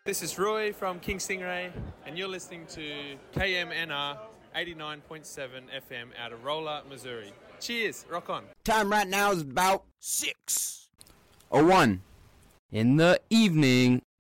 This is Roy from King Stingray, and you're listening to KMNR 89.7 FM out of Rolla, Missouri. Cheers, rock on. Time right now is about 6:01 in the evening.